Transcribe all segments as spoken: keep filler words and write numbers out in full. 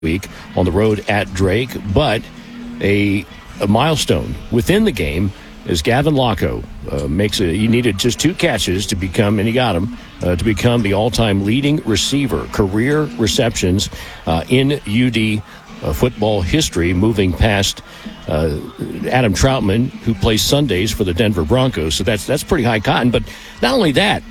week on the road at Drake, but a, a milestone within the game is Gavin Locko uh, makes a, he needed just two catches to become, and he got them, uh, to become the all-time leading receiver, career receptions uh, in U D uh, football history, moving past uh, Adam Troutman, who plays Sundays for the Denver Broncos. So that's that's pretty high cotton. But not only that,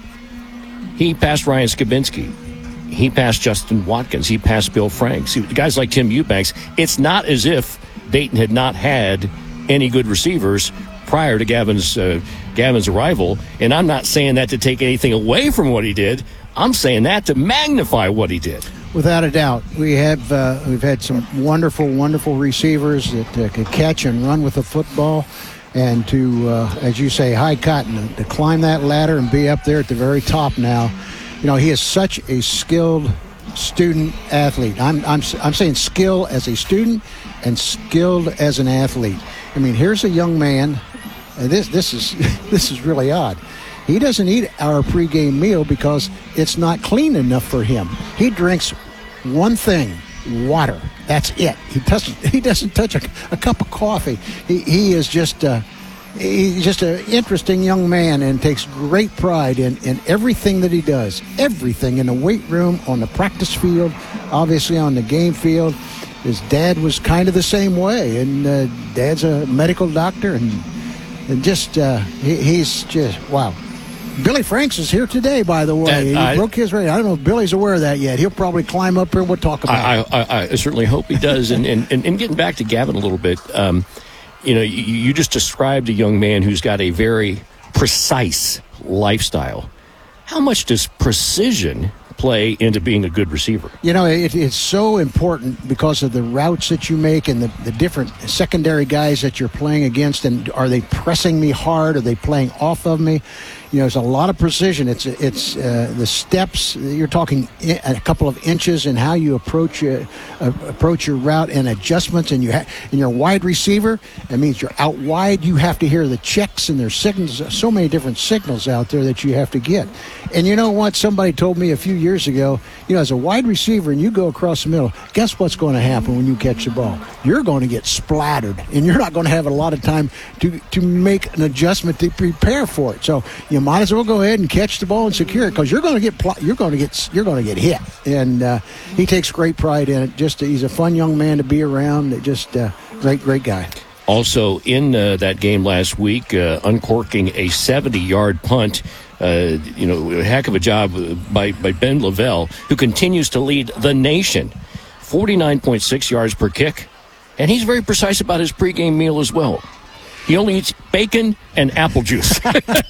he passed Ryan Skibinski. He passed Justin Watkins. He passed Bill Franks. See, guys like Tim Eubanks, it's not as if Dayton had not had any good receivers prior to Gavin's uh, Gavin's arrival. And I'm not saying that to take anything away from what he did. I'm saying that to magnify what he did. Without a doubt, we have uh, we've had some wonderful, wonderful receivers that uh, could catch and run with the football, and to, uh, as you say, high cotton, to climb that ladder and be up there at the very top now. You know, he is such a skilled student athlete. I'm I'm I'm saying skill as a student and skilled as an athlete. I mean, here's a young man. And this this is this is really odd. He doesn't eat our pregame meal because it's not clean enough for him. He drinks one thing, water. That's it. He doesn't he doesn't touch a, a cup of coffee. He he is just. Uh, He's just an interesting young man and takes great pride in, in everything that he does. Everything in the weight room, on the practice field, obviously on the game field. His dad was kind of the same way, and uh, Dad's a medical doctor, and, and just uh, he, he's just, wow. Billy Franks is here today, by the way. He I, broke his record. I don't know if Billy's aware of that yet. He'll probably climb up here and we'll talk about I, it. I, I, I certainly hope he does. and, and, and getting back to Gavin a little bit, um, you know, you, you just described a young man who's got a very precise lifestyle. How much does precision play into being a good receiver? You know, it, it's so important because of the routes that you make and the, the different secondary guys that you're playing against. And are they pressing me hard? Are they playing off of me? You know, there's a lot of precision. It's it's uh, the steps. You're talking a couple of inches in how you approach uh, uh, approach your route and adjustments. And you ha- and you're a wide receiver. That means you're out wide. You have to hear the checks and there's signals. So many different signals out there that you have to get. And you know what? Somebody told me a few years ago. You know, as a wide receiver, and you go across the middle. Guess what's going to happen when you catch the ball? You're going to get splattered, and you're not going to have a lot of time to to make an adjustment to prepare for it. So you might as well go ahead and catch the ball and secure it because you're going to get pl- you're going to get you're going to get hit. And uh, he takes great pride in it. Just he's a fun young man to be around. Just uh, great great guy. Also in uh, that game last week, uh, uncorking a seventy-yard punt. Uh, you know, a heck of a job by, by Ben Lavelle, who continues to lead the nation. forty-nine point six yards per kick. And he's very precise about his pregame meal as well. He only eats bacon and apple juice.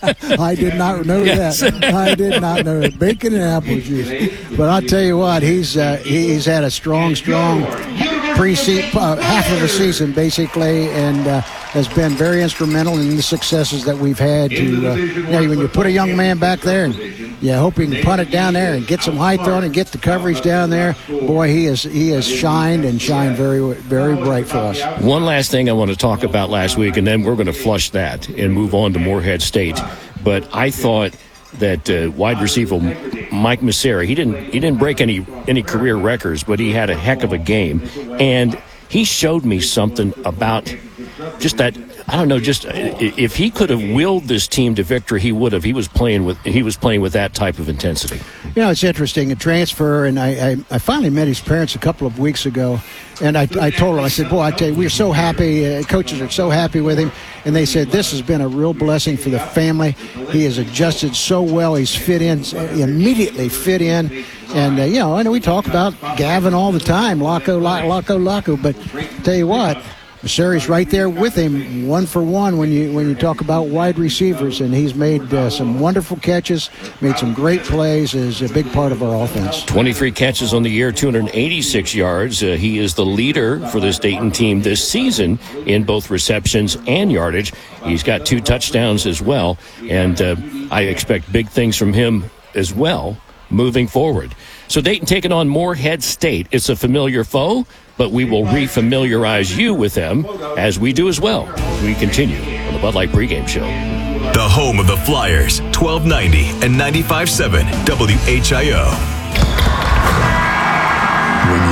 I did not know yes. that. I did not know that. Bacon and apple juice. But I'll tell you what, he's uh, he's had a strong, strong pre-season, uh, half of the season, basically, and uh, has been very instrumental in the successes that we've had. To uh, you know, when you put a young man back there, and you hope he can punt it down there and get some height on and get the coverage down there. Boy, he is he has shined and shined very, very bright for us. One last thing I want to talk about last week, and then we're going to flush that and move on to Morehead State. But I thought that uh, wide receiver Mike Messeri, he didn't he didn't break any any career records, but he had a heck of a game, and he showed me something about just that. I don't know, just if he could have willed this team to victory, he would have. He was playing with he was playing with that type of intensity. You know, it's interesting, a transfer, and I, I, I finally met his parents a couple of weeks ago, and I, I told them, I said, boy, I tell you, we're so happy, uh, coaches are so happy with him, and they said, this has been a real blessing for the family. He has adjusted so well, he's fit in, immediately fit in, and, uh, you know, I know we talk about Gavin all the time, Locko, Locko, Locko, but tell you what, Messeri's right there with him, one for one when you when you talk about wide receivers, and he's made uh, some wonderful catches, made some great plays, is a big part of our offense. twenty-three catches on the year, two hundred eighty-six yards. Uh, he is the leader for this Dayton team this season in both receptions and yardage. He's got two touchdowns as well, and uh, I expect big things from him as well moving forward. So Dayton taking on Morehead State. It's a familiar foe, but we will refamiliarize you with them as we do as well. We continue on the Bud Light Pregame Show. The home of the Flyers, twelve ninety and ninety-five point seven W H I O. When you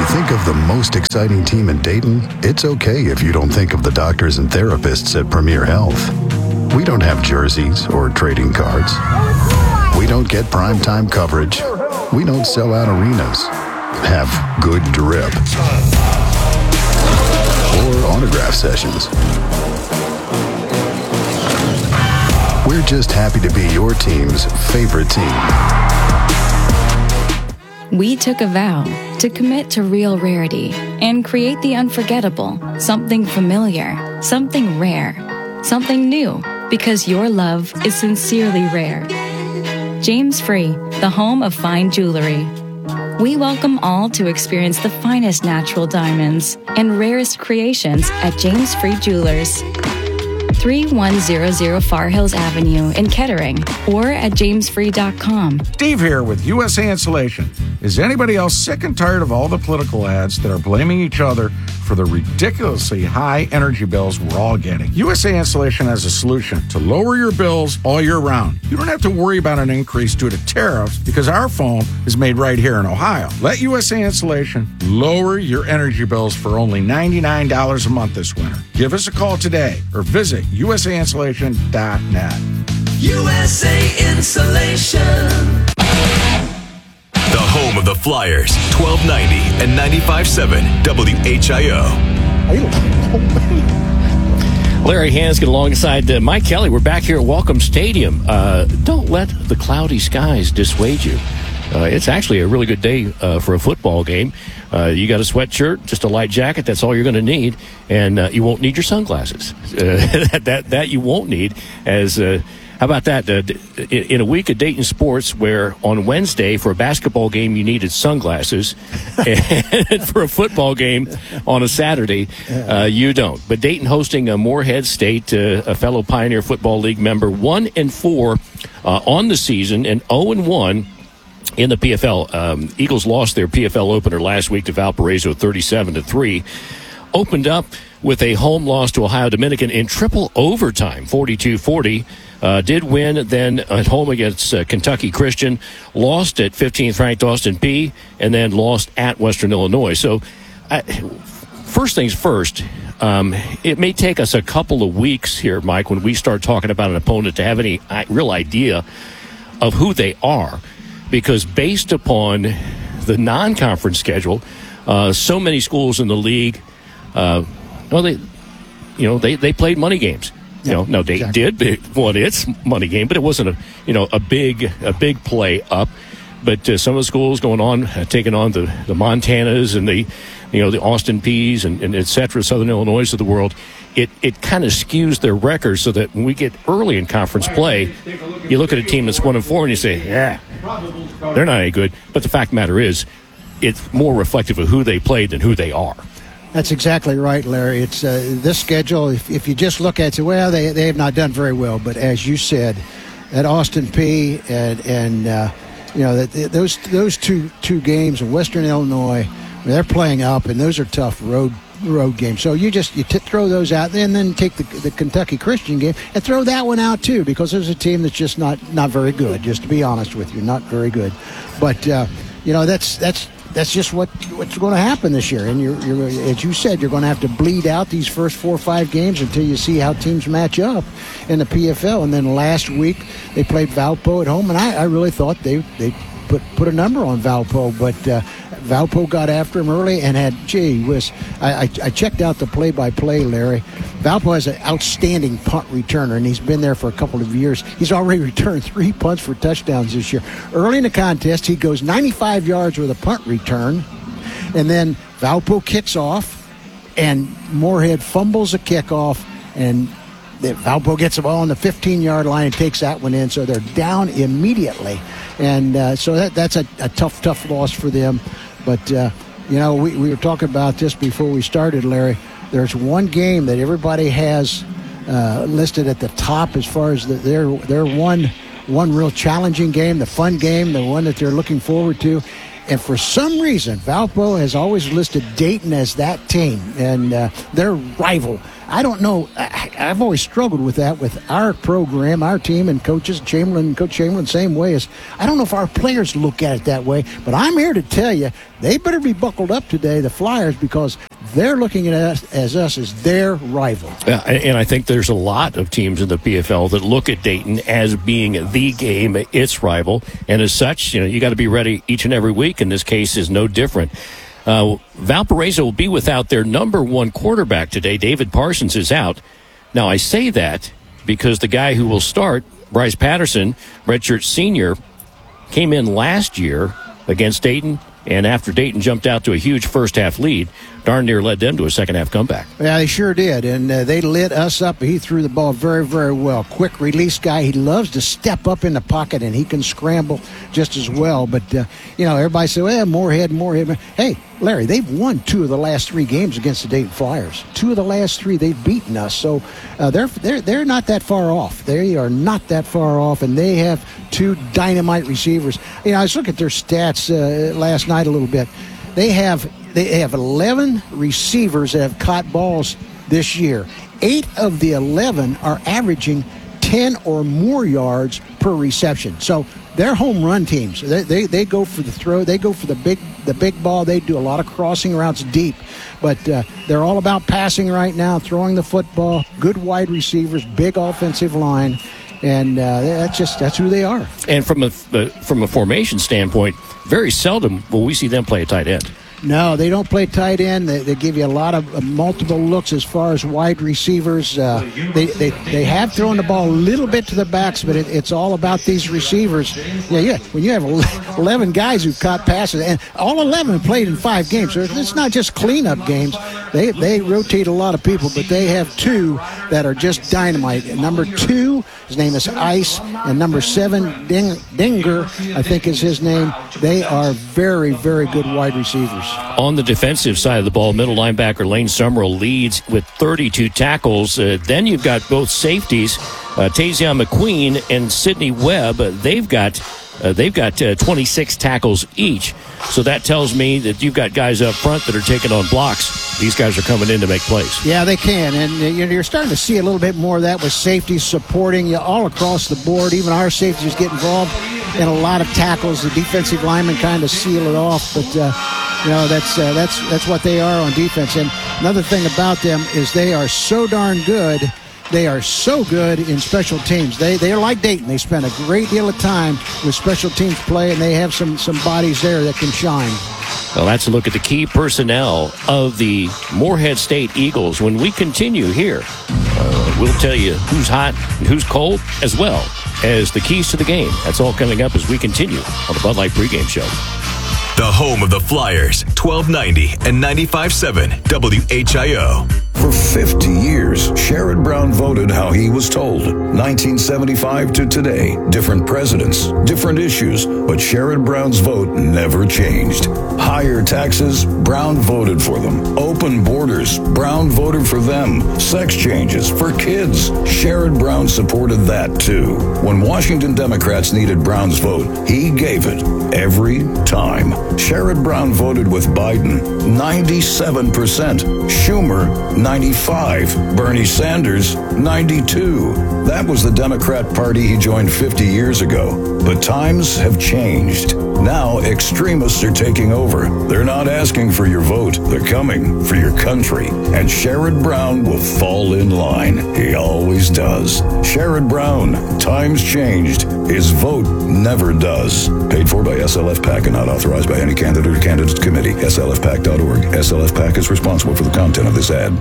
think of the most exciting team in Dayton, it's okay if you don't think of the doctors and therapists at Premier Health. We don't have jerseys or trading cards. We don't get primetime coverage. We don't sell out arenas, have good drip, or autograph sessions. We're just happy to be your team's favorite team. We took a vow to commit to real rarity and create the unforgettable, something familiar, something rare, something new, because your love is sincerely rare. James Free, the home of fine jewelry. We welcome all to experience the finest natural diamonds and rarest creations at James Free Jewelers. thirty-one hundred Far Hills Avenue in Kettering, or at james free dot com. Steve here with U S A Insulation. Is anybody else sick and tired of all the political ads that are blaming each other for the ridiculously high energy bills we're all getting? U S A Insulation has a solution to lower your bills all year round. You don't have to worry about an increase due to tariffs because our foam is made right here in Ohio. Let U S A Insulation lower your energy bills for only ninety-nine dollars a month this winter. Give us a call today or visit U S A insulation dot net. U S A Insulation. The home of the Flyers, twelve ninety and ninety-five point seven W H I O. Larry Hanskin alongside uh, Mike Kelly. We're back here at Welcome Stadium. Uh, don't let the cloudy skies dissuade you. Uh, it's actually a really good day uh, for a football game. Uh, you got a sweatshirt, just a light jacket. That's all you're going to need, and uh, you won't need your sunglasses. Uh, that, that that you won't need. As uh, how about that? Uh, in a week of Dayton sports, where on Wednesday for a basketball game you needed sunglasses, and for a football game on a Saturday uh, you don't. But Dayton hosting a Moorhead State, uh, a fellow Pioneer Football League member, one and four uh, on the season, and zero and one. In the P F L, um, Eagles lost their P F L opener last week to Valparaiso thirty-seven to three. Opened up with a home loss to Ohio Dominican in triple overtime, forty-two forty. Uh, did win then at home against uh, Kentucky Christian. Lost at fifteenth ranked Austin Peay, and then lost at Western Illinois. So, I, first things first, um, it may take us a couple of weeks here, Mike, when we start talking about an opponent to have any real idea of who they are. Because based upon the non-conference schedule, uh, so many schools in the league, uh, well, they, you know, they, they played money games. You know, no, they exactly. did. It won its money game, but it wasn't a, you know, a big, a big play up. But uh, some of the schools going on, uh, taking on the, the Montanas and the, you know, the Austin Peays and, and et cetera, Southern Illinois of the world, it, it kind of skews their record so that when we get early in conference play, you look at a team that's one and four and you say, yeah, they're not any good. But the fact of the matter is, it's more reflective of who they played than who they are. That's exactly right, Larry. It's uh, this schedule, if, if you just look at it, well, they, they have not done very well. But as you said, at Austin Peay and, and uh, you know, that those those two two games in Western Illinois, they're playing up, and those are tough road road games. So you just you t- throw those out, and then take the the Kentucky Christian game and throw that one out too, because there's a team that's just not not very good. Just to be honest with you, not very good. But uh, you know, that's that's that's just what what's going to happen this year. And you're, you're as you said, you're going to have to bleed out these first four or five games until you see how teams match up in the P F L. And then last week they played Valpo at home, and I, I really thought they they put put a number on Valpo, but uh, Valpo got after him early and had, gee whiz, I, I, I checked out the play-by-play, Larry. Valpo has an outstanding punt returner, and he's been there for a couple of years. He's already returned three punts for touchdowns this year. Early in the contest, he goes ninety-five yards with a punt return, and then Valpo kicks off, and Moorhead fumbles a kickoff, and Valpo gets the ball on the fifteen-yard line and takes that one in, so they're down immediately. And uh, so that that's a, a tough, tough loss for them. But, uh, you know, we, we were talking about this before we started, Larry. There's one game that everybody has uh, listed at the top as far as the, their their one one real challenging game, the fun game, the one that they're looking forward to. and for some reason, Valpo has always listed Dayton as that team, and uh, their rival. I don't know. I, I've always struggled with that with our program, our team, and coaches, Chamberlain, Coach Chamberlain, same way as I don't know if our players look at it that way, but I'm here to tell you they better be buckled up today, the Flyers, because they're looking at us as us as their rival. Yeah, and I think there's a lot of teams in the P F L that look at Dayton as being the game, its rival, and as such, you know, you got to be ready each and every week, and this case is no different. Uh, Valparaiso will be without their number one quarterback today. David Parsons is out. Now, I say that because the guy who will start, Bryce Patterson, redshirt senior, came in last year against Dayton, and after Dayton jumped out to a huge first-half lead, darn near led them to a second-half comeback. Yeah, they sure did, and uh, they lit us up. He threw the ball very, very well. Quick release guy. He loves to step up in the pocket, and he can scramble just as well. But, uh, you know, everybody said, well, Moorhead, Moorhead. Hey, Larry, they've won two of the last three games against the Dayton Flyers. Two of the last three, they've beaten us. So uh, they're, they're, they're not that far off. They are not that far off, and they have two dynamite receivers. You know, I was looking at their stats uh, last night a little bit. They have they have eleven receivers that have caught balls this year. Eight of the eleven are averaging ten or more yards per reception. So they're home run teams. They, they they go for the throw. They go for the big the big ball. They do a lot of crossing routes deep. But uh, they're all about passing right now, throwing the football, good wide receivers, big offensive line. And uh, that's just that's who they are. And from a uh, from a formation standpoint, very seldom will we see them play a tight end. No, they don't play tight end. They, they give you a lot of uh, multiple looks as far as wide receivers. Uh, they, they they have thrown the ball a little bit to the backs, but it, it's all about these receivers. Yeah, yeah. When you have eleven guys who caught passes, and all eleven played in five games, so it's not just cleanup games. They they rotate a lot of people, but they have two that are just dynamite. And number two, his name is Ice, and number seven, Ding, Dinger, I think is his name. They are very, very good wide receivers. On the defensive side of the ball, middle linebacker Lane Summerall leads with thirty-two tackles. Uh, then you've got both safeties, uh, Tazion McQueen and Sidney Webb. They've got uh, they've got uh, twenty-six tackles each. So that tells me that you've got guys up front that are taking on blocks. These guys are coming in to make plays. Yeah, they can. And uh, you're starting to see a little bit more of that with safeties supporting you all across the board. Even our safeties get involved in a lot of tackles. The defensive linemen kind of seal it off. But, uh, you know, that's, uh, that's, that's what they are on defense. And another thing about them is they are so darn good. They are so good in special teams. They they are like Dayton. They spend a great deal of time with special teams play, and they have some, some bodies there that can shine. Well, that's a look at the key personnel of the Moorhead State Eagles. When we continue here, uh, we'll tell you who's hot and who's cold, as well as the keys to the game. That's all coming up as we continue on the Bud Light Pregame Show. The home of the Flyers, twelve ninety and ninety-five point seven W H I O. For fifty years, Sherrod Brown voted how he was told. nineteen seventy-five to today, different presidents, different issues, but Sherrod Brown's vote never changed. Higher taxes, Brown voted for them. Open borders, Brown voted for them. Sex changes for kids, Sherrod Brown supported that too. When Washington Democrats needed Brown's vote, he gave it every time. Sherrod Brown voted with Biden, ninety-seven percent. Schumer, ninety-five. Bernie Sanders, ninety-two. That was the Democrat Party he joined fifty years ago. But times have changed. Now extremists are taking over. They're not asking for your vote. They're coming for your country. And Sherrod Brown will fall in line. He always does. Sherrod Brown, times changed. His vote never does. Paid for by S L F PAC and not authorized by any candidate or candidates committee. S L F PAC dot org. S L F PAC is responsible for the content of this ad.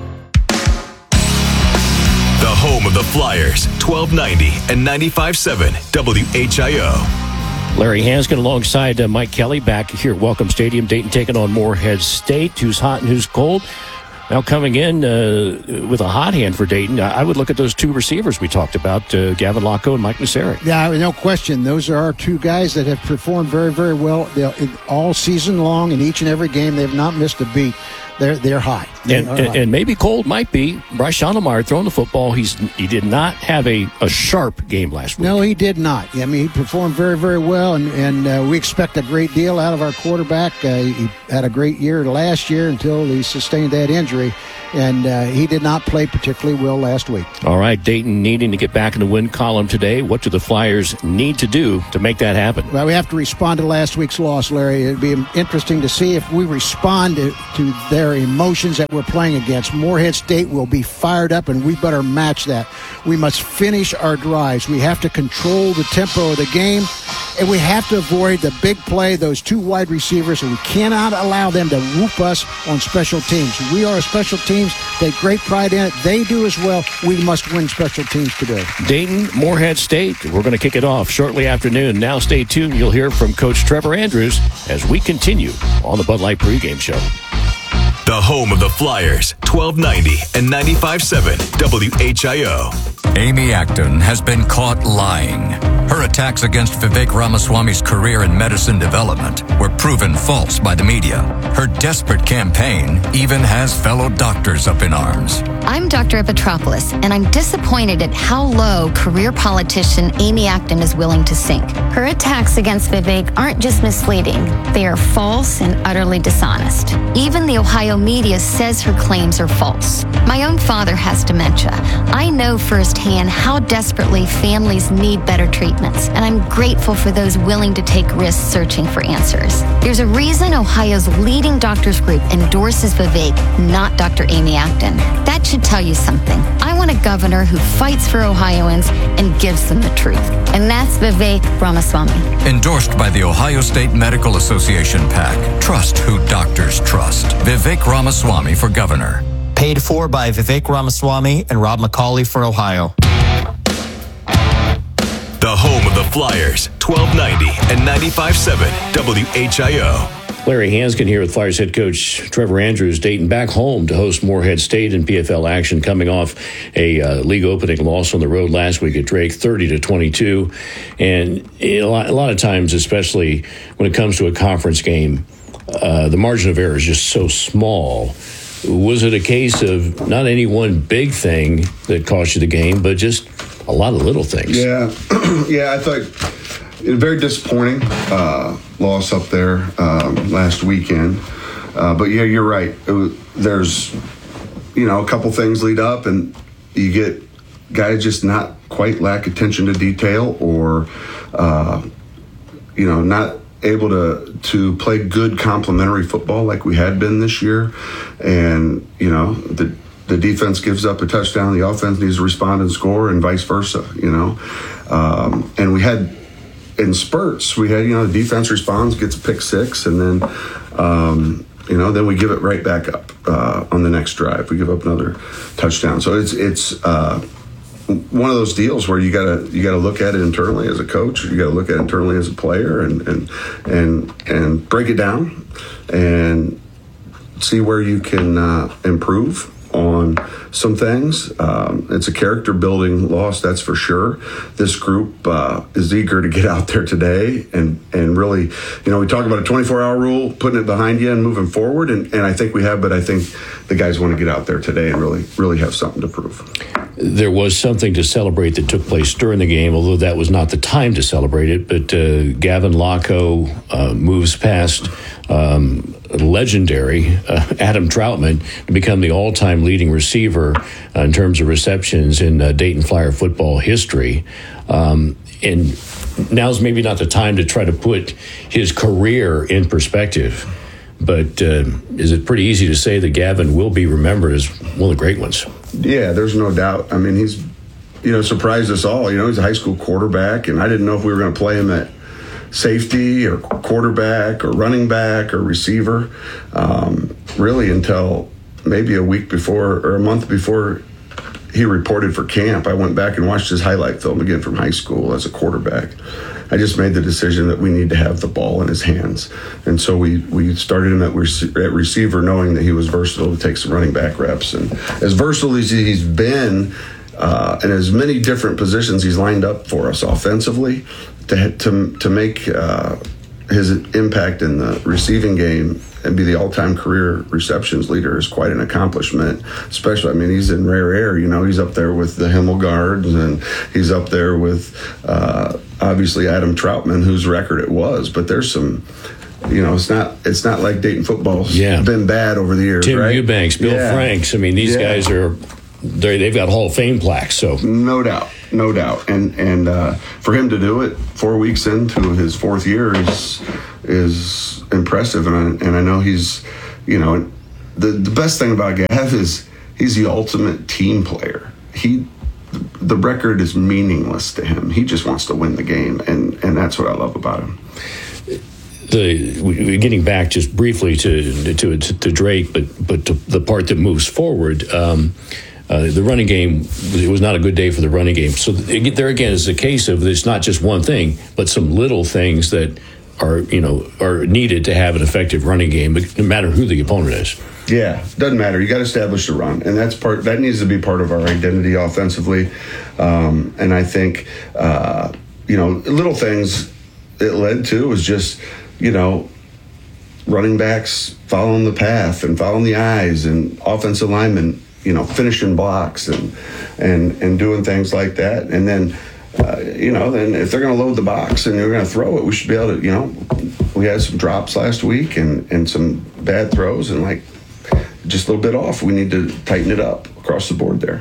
The home of the Flyers, twelve ninety and ninety-five point seven W H I O. Larry Hanskin alongside uh, Mike Kelly back here at Welcome Stadium. Dayton taking on Moorhead State. Who's hot and who's cold? Now coming in uh, with a hot hand for Dayton, I would look at those two receivers we talked about, uh, Gavin Locko and Mike Nusseri. Yeah, no question. Those are our two guys that have performed very, very well all season long in each and every game. They have not missed a beat. they're they're high. They And, are and, high. and maybe cold might be Bryce Schoenemeyer throwing the football. He's he did not have a, a sharp game last week. No, he did not. I mean, he performed very, very well, and, and uh, we expect a great deal out of our quarterback. Uh, he had a great year last year until he sustained that injury, and uh, he did not play particularly well last week. All right, Dayton needing to get back in the win column today. What do the Flyers need to do to make that happen? Well, we have to respond to last week's loss, Larry. It'd be interesting to see if we respond to, to their emotions that we're playing against. Morehead State will be fired up, and we better match that. We must finish our drives. We have to control the tempo of the game, and we have to avoid the big play, those two wide receivers, and we cannot allow them to whoop us on special teams. We are a special teams, take great pride in it. They do as well. We must win special teams today. Dayton, Morehead State. We're going to kick it off shortly after noon. Now stay tuned. You'll hear from Coach Trevor Andrews as we continue on the Bud Light pregame show. The home of the Flyers, twelve ninety and ninety-five point seven W H I O. Amy Acton has been caught lying. Her attacks against Vivek Ramaswamy's career in medicine development were proven false by the media. Her desperate campaign even has fellow doctors up in arms. I'm Doctor Epitropoulos, and I'm disappointed at how low career politician Amy Acton is willing to sink. Her attacks against Vivek aren't just misleading, they are false and utterly dishonest. Even the Ohio media says her claims are false. My own father has dementia. I know firsthand how desperately families need better treatments, and I'm grateful for those willing to take risks searching for answers. There's a reason Ohio's leading doctors group endorses Vivek, not Doctor Amy Acton. That should tell you something. I want a governor who fights for Ohioans and gives them the truth. And that's Vivek Ramaswamy. Endorsed by the Ohio State Medical Association PAC. Trust who doctors trust. Vivek Ramaswamy for governor. Paid for by Vivek Ramaswamy and Rob McCauley for Ohio. The home of the Flyers, twelve ninety and ninety-five point seven W H I O. Larry Hanskin here with Flyers head coach Trevor Andrews. Dayton back home to host Morehead State in P F L action, coming off a uh, league opening loss on the road last week at Drake, thirty to twenty-two. And a lot, a lot of times, especially when it comes to a conference game, uh, the margin of error is just so small. Was it a case of not any one big thing that cost you the game, but just a lot of little things? Yeah, yeah, I thought it was very disappointing uh, loss up there um, last weekend. Uh, but yeah, you're right. It was, there's, you know, a couple things lead up, and you get guys just not quite lack attention to detail, or uh, you know, not able to to play good complementary football like we had been this year. And you know, the the defense gives up a touchdown, the offense needs to respond and score, and vice versa, you know. Um, and we had in spurts, we had, you know, the defense responds, gets a pick six, and then um, you know, then we give it right back up uh, on the next drive. We give up another touchdown. So it's it's uh, one of those deals where you gotta you gotta look at it internally as a coach, you gotta look at it internally as a player, and and and and break it down and see where you can uh, improve on some things. Um, it's a character building loss, that's for sure. This group uh, is eager to get out there today and and really, you know, we talk about a twenty-four hour rule, putting it behind you and moving forward, and, and I think we have, but I think the guys want to get out there today and really really have something to prove. There was something to celebrate that took place during the game, although that was not the time to celebrate it. But uh, Gavin Locko uh, moves past um, legendary uh, Adam Troutman to become the all-time leading receiver uh, in terms of receptions in uh, Dayton Flyer football history. Um, and now's maybe not the time to try to put his career in perspective. But uh, is it pretty easy to say that Gavin will be remembered as one of the great ones? Yeah, there's no doubt. I mean, he's, you know, surprised us all. You know, he's a high school quarterback, and I didn't know if we were going to play him at safety or quarterback or running back or receiver, um, really until maybe a week before or a month before he reported for camp. I went back and watched his highlight film again from high school as a quarterback. I just made the decision that we need to have the ball in his hands. And so we, we started him at, rec- at receiver, knowing that he was versatile to take some running back reps. And as versatile as he's been, uh, and as many different positions he's lined up for us offensively, to to, to make uh, his impact in the receiving game and be the all-time career receptions leader is quite an accomplishment. Especially, I mean, he's in rare air. You know, he's up there with the Himmelgards, and he's up there with uh, obviously Adam Troutman, whose record it was. But there's some, you know, it's not it's not like Dayton football's yeah. been bad over the years. Tim right? Eubanks, Bill yeah. Franks. I mean, these yeah. guys are they've got Hall of Fame plaques. So no doubt, no doubt, and and uh, for him to do it four weeks into his fourth year is is impressive, and I, and I know he's, you know, the the best thing about Gav is he's the ultimate team player. He the record is meaningless to him. He just wants to win the game, and and that's what I love about him. The getting back just briefly to to to, to Drake, but but to the part that moves forward. Um, Uh, the running game, it was not a good day for the running game. So there again is a case of it's not just one thing, but some little things that are, you know, are needed to have an effective running game, no matter who the opponent is. Yeah, doesn't matter. You got to establish the run, and that's part. That needs to be part of our identity offensively. Um, and I think, uh, you know, little things it led to was just, you know, running backs following the path and following the eyes, and offensive linemen, you know, finishing blocks and and and doing things like that. And then, uh, you know, then if they're going to load the box and they're going to throw it, we should be able to, you know, we had some drops last week and, and some bad throws and, like, just a little bit off. We need to tighten it up across the board there.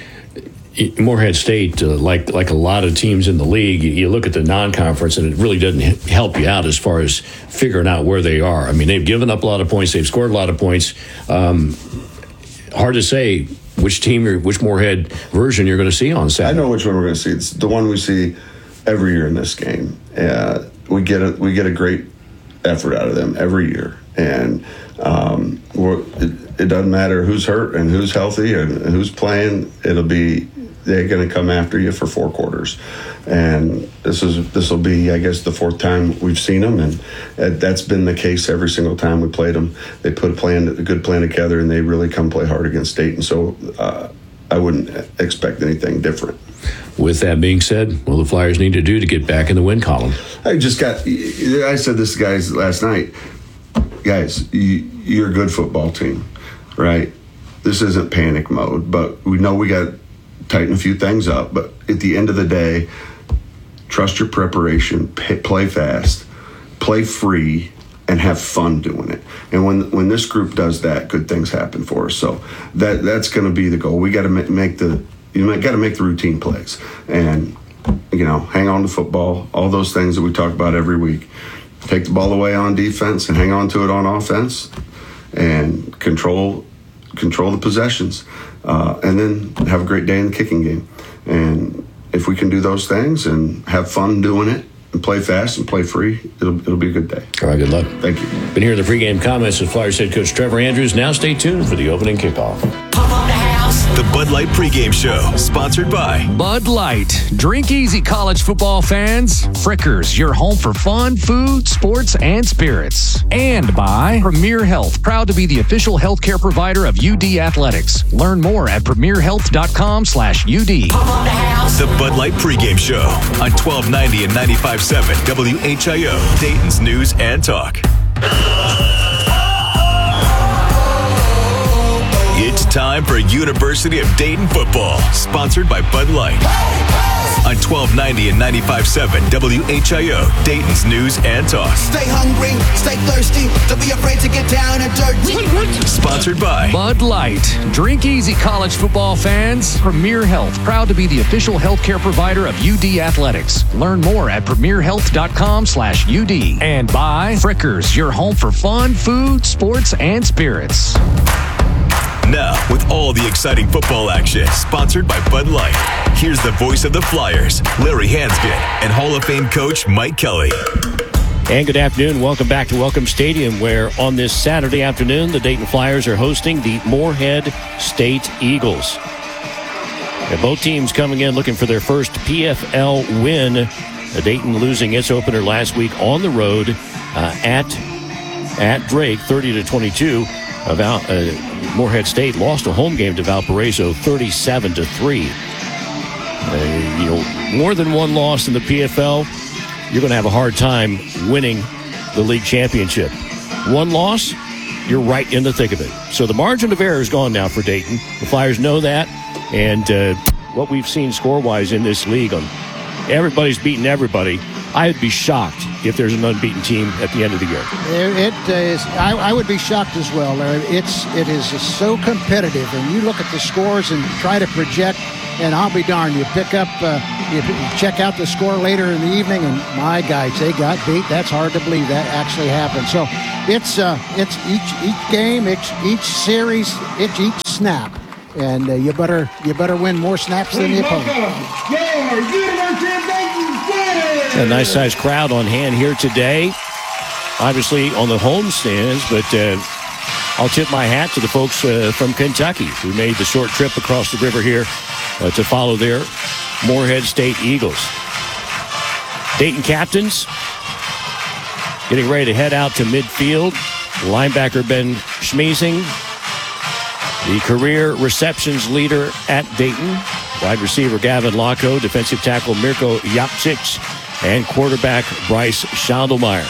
Morehead State, uh, like like a lot of teams in the league, you look at the non-conference and it really doesn't help you out as far as figuring out where they are. I mean, they've given up a lot of points. They've scored a lot of points. Um, hard to say which team, or which Morehead version you're going to see on Saturday. I know which one we're going to see. It's the one we see every year in this game. Uh, we get a we get a great effort out of them every year, and um, we're, it, it doesn't matter who's hurt and who's healthy and who's playing. It'll be they're going to come after you for four quarters, and this is this will be, I guess, the fourth time we've seen them, and that's been the case every single time we played them. They put a plan, a good plan together, and they really come play hard against State, and so uh, I wouldn't expect anything different. With that being said, what do the Flyers need to do to get back in the win column? I just got. I said this to guys last night. Guys, you, you're a good football team, right? This isn't panic mode, but we know we got. Tighten a few things up, but at the end of the day, trust your preparation, pay, play fast, play free, and have fun doing it. And when when this group does that, good things happen for us. So that that's going to be the goal. We got to make, make the you got to make the routine plays, and you know, hang on to football. All those things that we talk about every week. Take the ball away on defense and hang on to it on offense, and control control the possessions. Uh, and then have a great day in the kicking game. And if we can do those things and have fun doing it and play fast and play free, it'll it'll be a good day. All right, good luck. Thank you. Been hearing the pregame comments of Flyers head coach Trevor Andrews. Now stay tuned for the opening kickoff. The Bud Light pregame show, sponsored by Bud Light. Drink easy, college football fans. Frickers, your home for fun, food, sports, and spirits. And by Premier Health, proud to be the official healthcare provider of U D Athletics. Learn more at premierhealth.com slash UD. The Bud Light pregame show on twelve ninety and ninety-five point seven W H I O, Dayton's News and Talk. It's time for University of Dayton football, sponsored by Bud Light. On twelve ninety and ninety-five point seven W H I O, Dayton's News and Talk. Stay hungry, stay thirsty, don't be afraid to get down and dirty. Sponsored by Bud Light. Drink easy, college football fans. Premier Health, proud to be the official healthcare provider of U D Athletics. Learn more at premierhealth.com slash UD. And by Frickers, your home for fun, food, sports, and spirits. Now, with all the exciting football action, sponsored by Bud Light, here's the voice of the Flyers, Larry Hansgen, and Hall of Fame coach Mike Kelly. And good afternoon. Welcome back to Welcome Stadium, where on this Saturday afternoon, the Dayton Flyers are hosting the Morehead State Eagles. And both teams coming in looking for their first P F L win. The Dayton losing its opener last week on the road uh, at at Drake, thirty to twenty-two. About uh, Morehead State lost a home game to Valparaiso, thirty-seven to three. Uh, you know, more than one loss in the P F L, you're going to have a hard time winning the league championship. One loss, you're right in the thick of it. So the margin of error is gone now for Dayton. The Flyers know that, and uh, what we've seen score-wise in this league, on everybody's beating everybody. I'd be shocked if there's an unbeaten team at the end of the year. It is. I, I would be shocked as well, Larry. It's it is so competitive, and you look at the scores and try to project. And I'll be darned, you pick up, uh, you check out the score later in the evening, and my guys, they got beat. That's hard to believe that actually happened. So it's uh, it's each each game, each each series, each each snap, and uh, you better you better win more snaps than the opponent. A nice sized crowd on hand here today. Obviously on the home stands, but uh, I'll tip my hat to the folks uh, from Kentucky who made the short trip across the river here uh, to follow their Morehead State Eagles. Dayton captains getting ready to head out to midfield. Linebacker Ben Schmiesing, the career receptions leader at Dayton. Wide receiver Gavin Locko, defensive tackle Mirko Jakcic, and quarterback Bryce Schandelmeyer.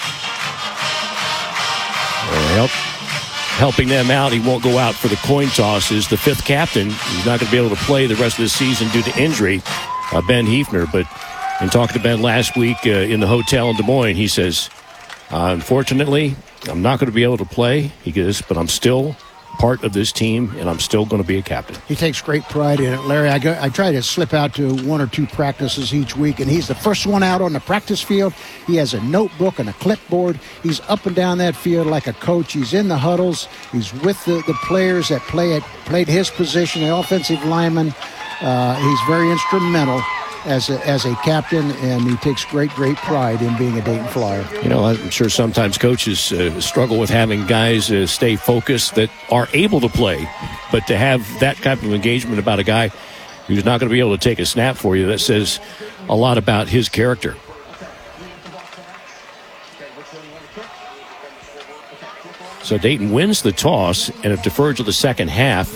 Help, helping them out, he won't go out for the coin toss, is the fifth captain. He's not going to be able to play the rest of the season due to injury, uh, Ben Hefner. But in talking to Ben last week uh, in the hotel in Des Moines, he says, uh, unfortunately, I'm not going to be able to play, he goes, but I'm still part of this team, and I'm still going to be a captain. He takes great pride in it, Larry. I, go, I try to slip out to one or two practices each week, and he's the first one out on the practice field. He has a notebook and a clipboard. He's up and down that field like a coach. He's in the huddles. He's with the, the players that play at, played his position, the offensive lineman. Uh, he's very instrumental as a, as a captain, and he takes great, great pride in being a Dayton Flyer. You know, I'm sure sometimes coaches uh, struggle with having guys uh, stay focused that are able to play, but to have that type of engagement about a guy who's not going to be able to take a snap for you, that says a lot about his character. So Dayton wins the toss and have deferred to the second half.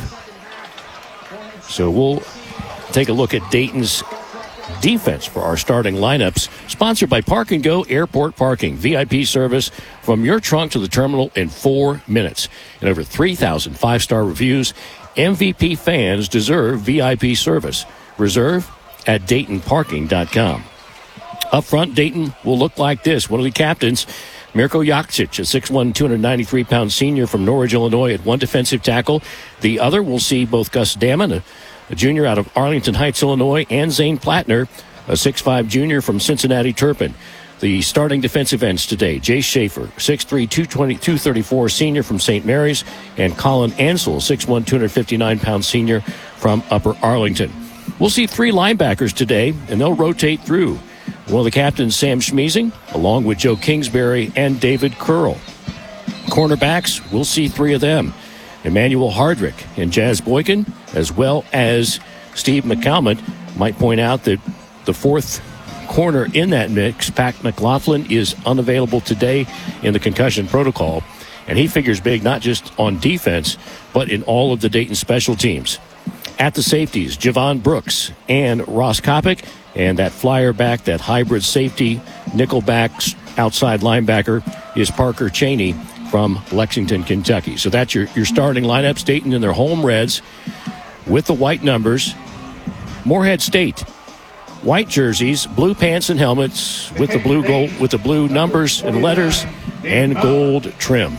So we'll take a look at Dayton's defense for our starting lineups. Sponsored by Park and Go Airport Parking. V I P service from your trunk to the terminal in four minutes. And over three thousand five-star reviews. M V P fans deserve V I P service. Reserve at Dayton Parking dot com. Up front, Dayton will look like this. One of the captains, Mirko Jakcic, a six one, two hundred ninety-three pound senior from Norwich, Illinois, at one defensive tackle. The other will see both Gus Damon, a a junior out of Arlington Heights, Illinois, and Zane Plattner, a six five junior from Cincinnati Turpin. The starting defensive ends today, Jay Schaefer, six three, two twenty, two thirty-four senior from Saint Mary's, and Colin Ansel, six one, two hundred fifty-nine pound senior from Upper Arlington. We'll see three linebackers today, and they'll rotate through. One of the captains, Sam Schmiesing, along with Joe Kingsbury and David Curl. Cornerbacks, we'll see three of them. Emmanuel Hardrick and Jazz Boykin, as well as Steve McCalmont. Might point out that the fourth corner in that mix, Pat McLaughlin, is unavailable today in the concussion protocol. And he figures big not just on defense, but in all of the Dayton special teams. At the safeties, Javon Brooks and Ross Kopic, and that flyer back, that hybrid safety, nickelback outside linebacker is Parker Cheney from Lexington, Kentucky. So that's your, your starting lineups. Dayton in their home reds with the white numbers. Morehead State, white jerseys, blue pants and helmets with the blue gold, with the blue numbers and letters and gold trim.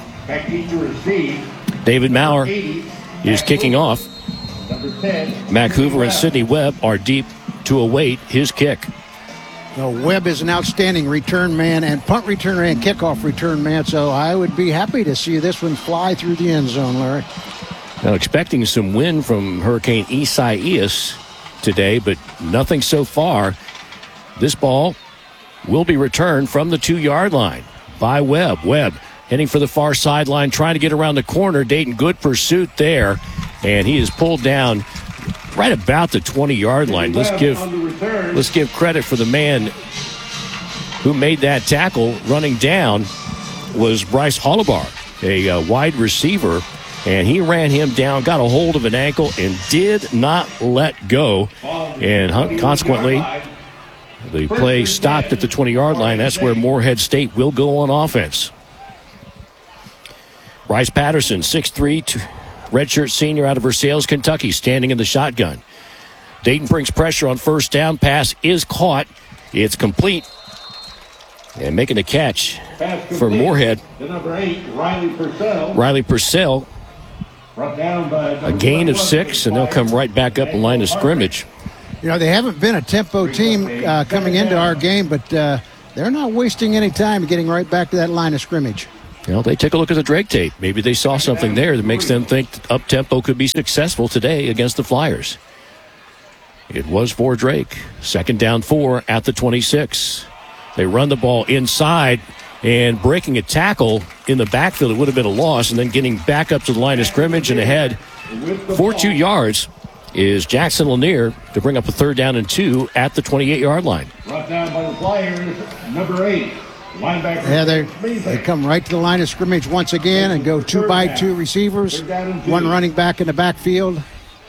David Maurer is kicking off. Mac Hoover and Sidney Webb are deep to await his kick. No, Webb is an outstanding return man and punt returner and kickoff return man, so I would be happy to see this one fly through the end zone, Larry. Now, expecting some wind from Hurricane Isaias today, but nothing so far. This ball will be returned from the two-yard line by Webb. Webb heading for the far sideline, trying to get around the corner. Dayton, good pursuit there, and he is pulled down right about the twenty-yard line. Let's give let's give credit for the man who made that tackle. Running down was Bryce Hollibar, a uh, wide receiver, and he ran him down, got a hold of an ankle, and did not let go. And consequently, The play stopped at the twenty-yard line. That's where Morehead State will go on offense. Bryce Patterson, six three, redshirt senior out of Versailles, Kentucky, standing in the shotgun. Dayton brings pressure on first down. Pass is caught. It's complete. And making the catch for Morehead. The number eight, Riley Purcell. Riley Purcell. A gain of six, and they'll come right back up in line of scrimmage. You know, they haven't been a tempo team uh, coming into our game, but uh, they're not wasting any time getting right back to that line of scrimmage. You know, they take a look at the Drake tape. Maybe they saw something there that makes them think up-tempo could be successful today against the Flyers. It was for Drake. Second down four at the twenty-six. They run the ball inside, and breaking a tackle in the backfield, it would have been a loss, and then getting back up to the line of scrimmage and ahead for two yards is Jackson Lanier to bring up a third down and two at the twenty-eight-yard line. Brought down by the Flyers, number eight, linebacker. Yeah, they they come right to the line of scrimmage once again and go two by two receivers, one running back in the backfield.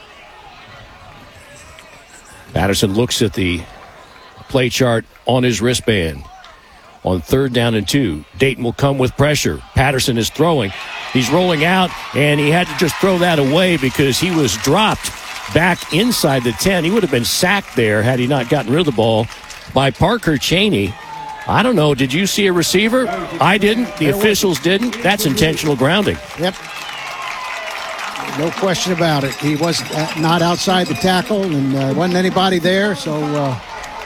Patterson looks at the play chart on his wristband. On third down and two, Dayton will come with pressure. Patterson is throwing. He's rolling out, and he had to just throw that away because he was dropped back inside the ten. He would have been sacked there had he not gotten rid of the ball by Parker Cheney. I don't know. Did you see a receiver? I didn't. The officials didn't. That's intentional grounding. Yep. No question about it. He was not outside the tackle, and uh, wasn't anybody there, so... Uh...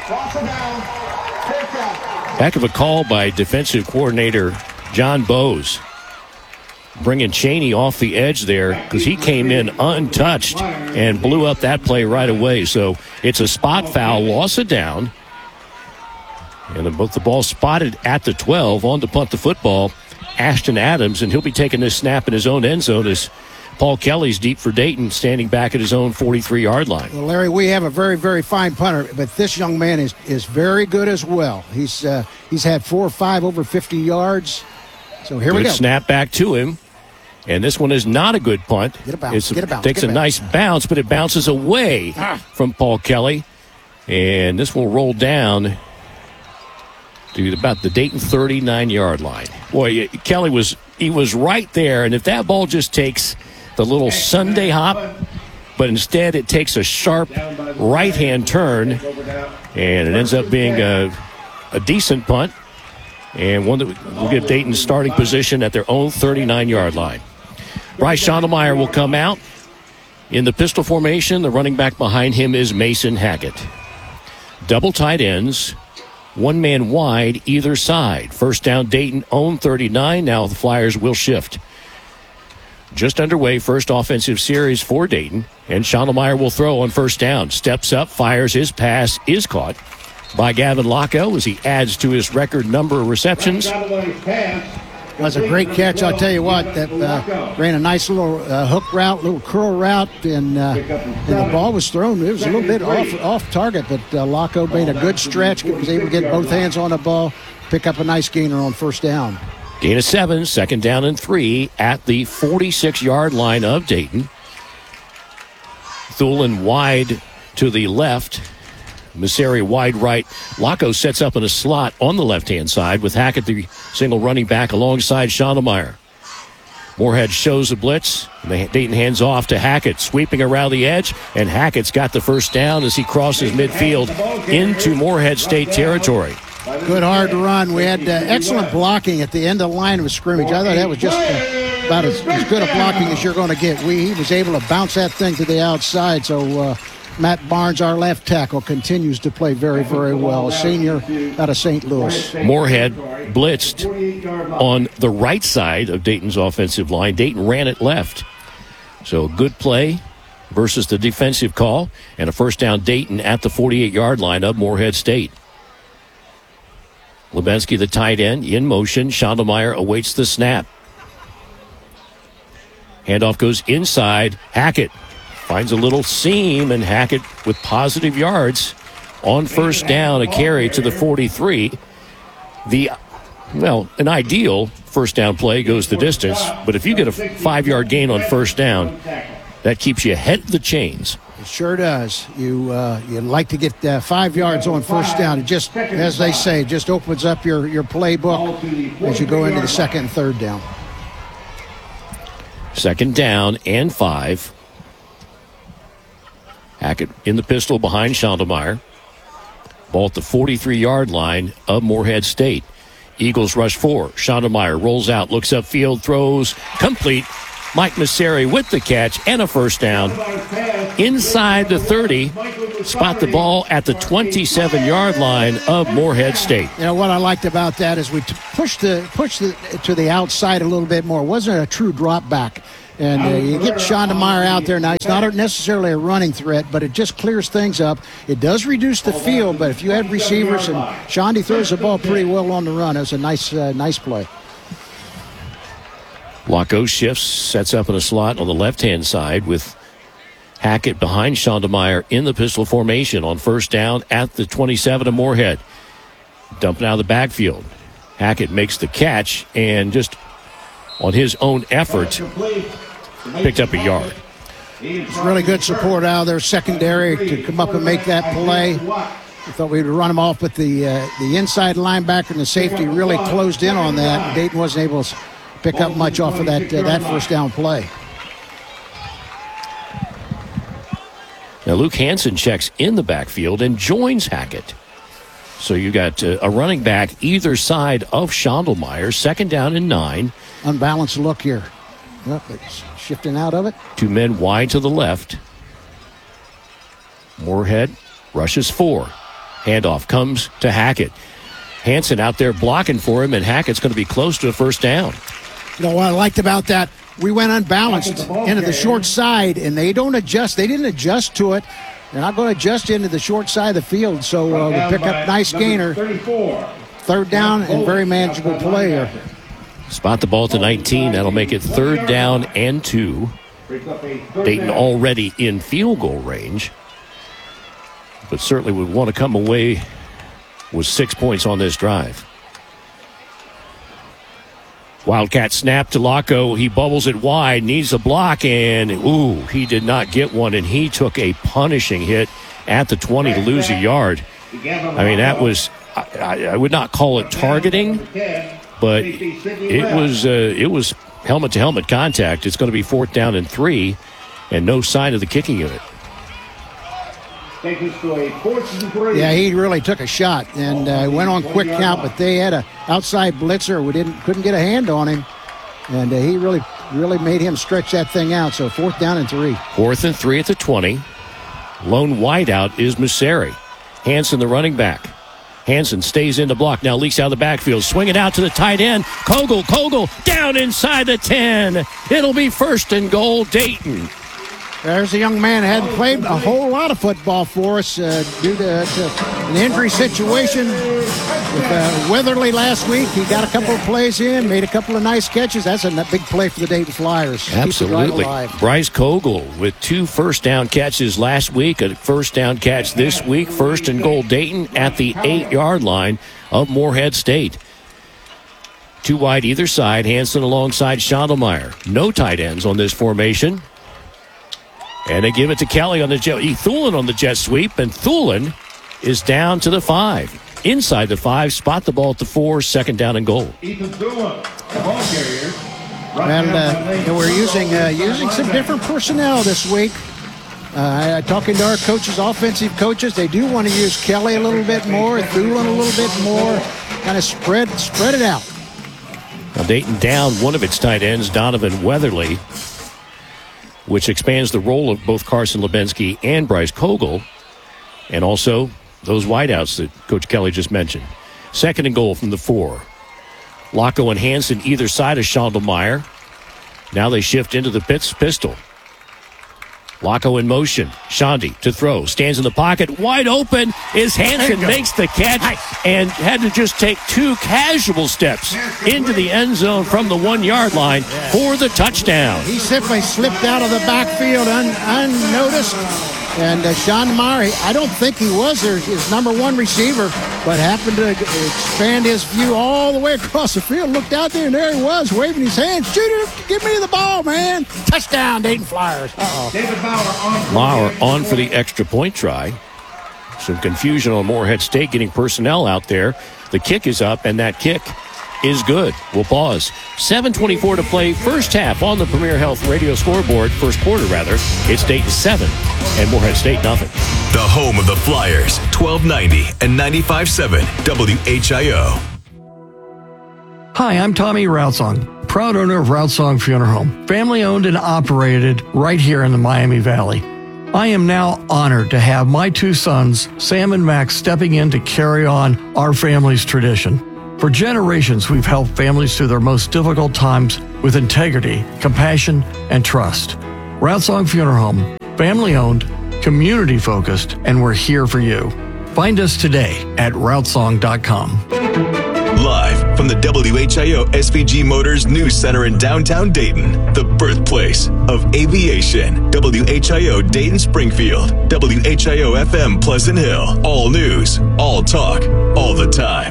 Heck of a call by defensive coordinator John Bowes. Bringing Cheney off the edge there because he came in untouched and blew up that play right away. So it's a spot foul, loss of down. And the, the ball spotted at the twelve on to punt the football. Ashton Adams, and he'll be taking this snap in his own end zone as Paul Kelly's deep for Dayton, standing back at his own forty-three-yard line. Well, Larry, we have a very, very fine punter, but this young man is, is very good as well. He's uh, he's had four or five over fifty yards. So here good we go. Snap back to him. And this one is not a good punt. Get a bounce. It Get a bounce. takes Get a a bounce. nice bounce, but it bounces away ah. from Paul Kelly. And this will roll down to about the Dayton thirty-nine-yard line. Boy, Kelly was he was right there, and if that ball just takes the little Sunday hop, but instead it takes a sharp right-hand turn, and it ends up being a, a decent punt, and one that will give Dayton starting position at their own thirty-nine-yard line. Bryce Schondelmeyer will come out in the pistol formation. The running back behind him is Mason Hackett. Double tight ends, one man wide either side. First down, Dayton own thirty-nine. Now the Flyers will shift. Just underway, first offensive series for Dayton, and Schondelmeyer will throw on first down. Steps up, fires his pass, is caught by Gavin Locko as he adds to his record number of receptions. That was a great catch, I'll tell you what. That uh, ran a nice little uh, hook route, little curl route, and, uh, and the ball was thrown. It was a little bit off off target, but uh, Locko made a good stretch, was able to get both hands on the ball, pick up a nice gainer on first down. Gain of seven, second down and three at the forty-six-yard line of Dayton. Thulin wide to the left. Messeri wide right. Locko sets up in a slot on the left-hand side with Hackett, the single running back, alongside Schondelmeyer. Moorhead shows the blitz. Dayton hands off to Hackett, sweeping around the edge, and Hackett's got the first down as he crosses midfield into Moorhead State territory. Good hard run. We had uh, excellent blocking at the end of the line of scrimmage. I thought that was just uh, about as, as good a blocking as you're going to get. We, he was able to bounce that thing to the outside, so uh, Matt Barnes, our left tackle, continues to play very, very well. A senior out of Saint Louis. Moorhead blitzed on the right side of Dayton's offensive line. Dayton ran it left. So good play versus the defensive call, and a first down Dayton at the forty-eight-yard line of Moorhead State. Lebensky, the tight end, in motion. Schondelmeyer awaits the snap. Handoff goes inside. Hackett finds a little seam, and Hackett with positive yards on first down, a carry to the forty-three. The, well, an ideal first down play goes the distance, but if you get a five-yard gain on first down, that keeps you ahead of the chains It sure does. You uh, you'd like to get uh, five yards on first down. It just, as they say, it just opens up your, your playbook as you go into the second and third down. Second down and five. Hackett in the pistol behind Schondelmeyer. Ball at the forty-three-yard line of Morehead State. Eagles rush four. Schondelmeyer rolls out, looks upfield, throws, complete. Mike Masseri with the catch and a first down. Inside the thirty, spot the ball at the twenty-seven-yard line of Morehead State. You know, what I liked about that is we t- pushed the pushed the, to the outside a little bit more. It wasn't a true drop back. And uh, you get Schondelmeyer out there now. He's not necessarily a running threat, but it just clears things up. It does reduce the field, but if you had receivers, and Shondi throws the ball pretty well on the run, it was a nice, uh, nice play. Laco shifts, sets up in a slot on the left-hand side with Hackett behind Schondelmeyer in the pistol formation on first down at the twenty-seven of Morehead. Dumping out of the backfield. Hackett makes the catch and just on his own effort picked up a yard. It's really good support out of their secondary to come up and make that play. We thought we'd run them off, but the uh, the inside linebacker and the safety really closed in on that. Dayton wasn't able to pick up much off of that uh, that first down play. Now Luke Hansen checks in the backfield and joins Hackett. So you got uh, a running back either side of Schondelmeyer. Second down and nine. Unbalanced look here. Well, it's shifting out of it. Two men wide to the left. Morehead rushes four. Handoff comes to Hackett. Hansen out there blocking for him, and Hackett's going to be close to a first down. You know what I liked about that? We went unbalanced into the short side, and they don't adjust. They didn't adjust to it. They're not going to adjust into the short side of the field, so uh, we pick up nice gainer. Third down and very manageable play here. Spot the ball at the nineteen. That'll make it third down and two. Dayton already in field goal range, but certainly would want to come away with six points on this drive. Wildcat snap to Laco. He bubbles it wide, needs a block, and ooh, he did not get one, and he took a punishing hit at the twenty to lose a yard. I mean, that was, I, I would not call it targeting, but it was uh, it was helmet-to-helmet contact. It's going to be fourth down and three, and no sign of the kicking unit. Yeah, he really took a shot and uh, went on quick count, but they had a outside blitzer. We didn't couldn't get a hand on him, and uh, he really really made him stretch that thing out. So fourth down and three. Fourth and three at the twenty. Lone wideout is Masseri. Hansen, the running back. Hansen stays in the block, now leaks out of the backfield. Swing it out to the tight end. Kogel, Kogel, down inside the ten. It'll be first and goal, Dayton. There's a young man that hadn't played a whole lot of football for us uh, due to, to an injury situation with uh, Weatherly last week. He got a couple of plays in, made a couple of nice catches. That's a big play for the Dayton Flyers. Absolutely. Right, Bryce Kogel with two first down catches last week, a first down catch this week. First and goal, Dayton at the eight-yard line of Morehead State. Two wide either side. Hansen alongside Schondelmeyer. No tight ends on this formation. And they give it to Kelly on the jet. Thulin on the jet sweep, and Thulin is down to the five. Inside the five, spot the ball at the four, second down and goal. Ethan Thulin, the ball carrier. And uh, we're using uh, using some different personnel this week. Uh, talking to our coaches, offensive coaches, they do want to use Kelly a little bit more, Thulin a little bit more, kind of spread spread it out. Now Dayton down one of its tight ends, Donovan Weatherly, which expands the role of both Carson Lubenski and Bryce Kogel, and also those wideouts that Coach Kelly just mentioned. Second and goal from the four. Laco and Hansen either side of Schondelmeyer. Now they shift into the pits, pistol. Laco in motion. Shondi to throw. Stands in the pocket. Wide open is Hansen. Makes the catch and had to just take two casual steps into the end zone from the one-yard line for the touchdown. He simply slipped out of the backfield un- unnoticed. And uh, Schondelmeyer, I don't think he was their, his number one receiver. but happened to expand his view all the way across the field. Looked out there, and there he was, waving his hands. Shoot it, give me the ball, man. Touchdown, Dayton Flyers. Uh-oh. David Bauer on, Bauer on for the extra point try. Some confusion on Morehead State getting personnel out there. The kick is up, and that kick is good. We'll pause. seven twenty-four to play, first half on the Premier Health radio scoreboard, first quarter rather. It's Dayton seven and Morehead State nothing. The home of the Flyers, twelve ninety and ninety-five point seven W H I O. Hi, I'm Tommy Routsong, proud owner of Routsong Funeral Home, family owned and operated right here in the Miami Valley. I am now honored to have my two sons, Sam and Max, stepping in to carry on our family's tradition. For generations, we've helped families through their most difficult times with integrity, compassion, and trust. Routsong Funeral Home, family-owned, community-focused, and we're here for you. Find us today at routsong dot com. Live from the W H I O S V G Motors News Center in downtown Dayton, the birthplace of aviation. W H I O Dayton Springfield, W H I O F M Pleasant Hill. All news, all talk, all the time.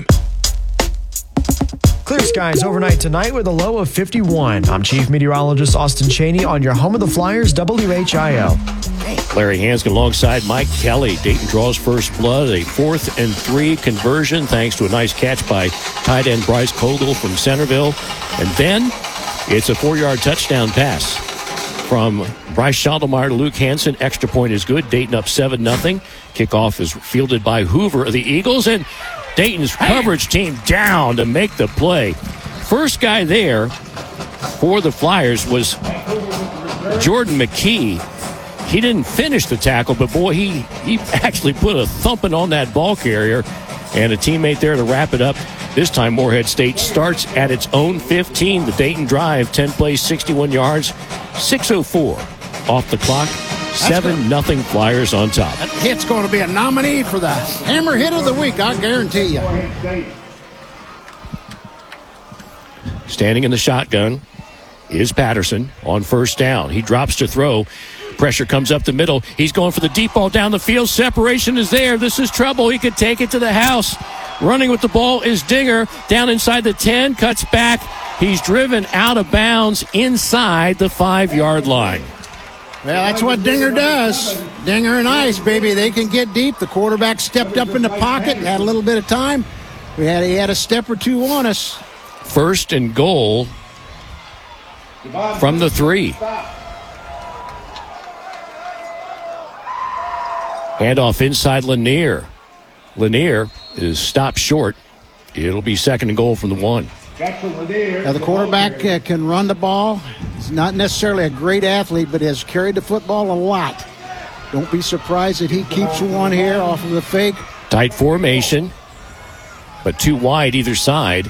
Clear skies overnight tonight with a low of fifty-one. I'm Chief Meteorologist Austin Cheney on your home of the Flyers, W H I O. Larry Hanskin alongside Mike Kelly. Dayton draws first blood, a fourth and three conversion thanks to a nice catch by tight end Bryce Kogel from Centerville. And then it's a four-yard touchdown pass from Bryce Schottelmeyer to Luke Hansen. Extra point is good. Dayton up seven nothing. Kickoff is fielded by Hoover of the Eagles, and Dayton's coverage team down to make the play. First guy there for the Flyers was Jordan McKee. He didn't finish the tackle, but boy, he, he actually put a thumping on that ball carrier, and a teammate there to wrap it up. This time, Morehead State starts at its own fifteen. The Dayton drive, ten plays, sixty-one yards, six oh four off the clock. seven nothing Flyers on top. That hit's going to be a nominee for the Hammer Hit of the Week, I guarantee you. Standing in the shotgun is Patterson on first down. He drops to throw. Pressure comes up the middle. He's going for the deep ball down the field. Separation is there. This is trouble. He could take it to the house. Running with the ball is Dinger. Down inside the ten. Cuts back. He's driven out of bounds inside the five-yard line. Well, that's what Dinger does. Dinger and Ice, baby. They can get deep. The quarterback stepped up in the pocket and had a little bit of time. We had He had a step or two on us. First and goal from the three. Handoff inside Lanier. Lanier is stopped short. It'll be second and goal from the one. Now, the quarterback uh, can run the ball. He's not necessarily a great athlete, but has carried the football a lot. Don't be surprised if he keeps one here off of the fake. Tight formation, but too wide either side.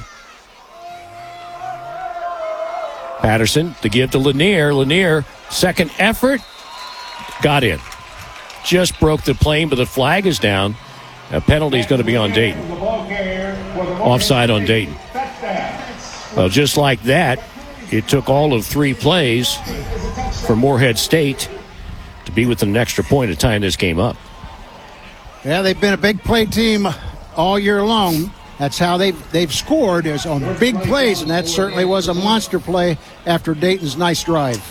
Patterson to give to Lanier. Lanier, second effort, got in. Just broke the plane, but the flag is down. A penalty is going to be on Dayton. Offside on Dayton. Well, just like that, it took all of three plays for Morehead State to be within an extra point of tying this game up. Yeah, they've been a big play team all year long. That's how they've, they've scored, is on big plays, and that certainly was a monster play after Dayton's nice drive.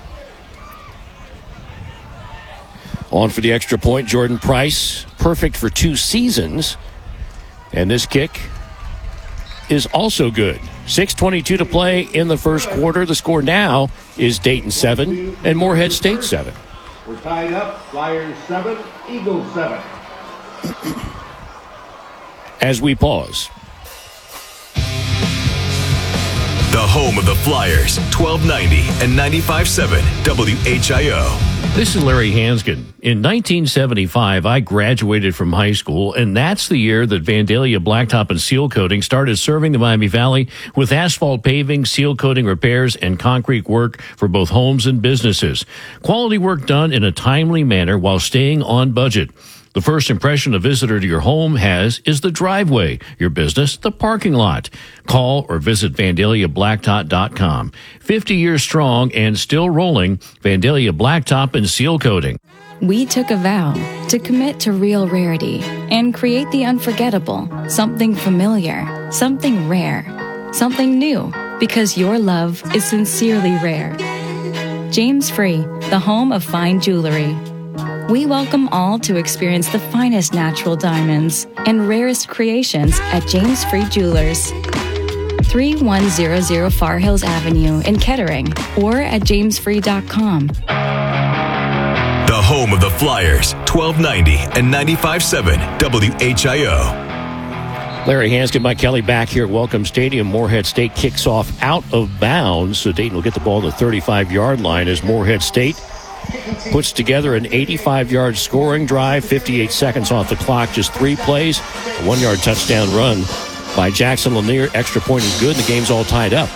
On for the extra point, Jordan Price, perfect for two seasons. And this kick is also good. six twenty-two to play in the first quarter. The score now is Dayton seven and Morehead State seven. We're tied up. Flyers seven, Eagles seven. As we pause. The home of the Flyers, twelve ninety and ninety-five point seven W H I O. This is Larry Hanskin. In nineteen seventy-five, I graduated from high school, and that's the year that Vandalia Blacktop and Seal Coating started serving the Miami Valley with asphalt paving, seal coating repairs, and concrete work for both homes and businesses. Quality work done in a timely manner while staying on budget. The first impression a visitor to your home has is the driveway, your business, the parking lot. Call or visit Vandalia Blacktop dot com. fifty years strong and still rolling, Vandalia Blacktop and Seal Coating. We took a vow to commit to real rarity and create the unforgettable, something familiar, something rare, something new, because your love is sincerely rare. James Free, the home of fine jewelry. We welcome all to experience the finest natural diamonds and rarest creations at James Free Jewelers. three one zero zero Far Hills Avenue in Kettering or at james free dot com. The home of the Flyers, twelve ninety and ninety-five point seven W H I O. Larry Hanskin, Mike Kelly back here at Welcome Stadium. Morehead State kicks off out of bounds, so Dayton will get the ball on the thirty-five-yard line as Morehead State puts together an eighty-five-yard scoring drive, fifty-eight seconds off the clock, just three plays, a one-yard touchdown run by Jackson Lanier. Extra point is good, and the game's all tied up.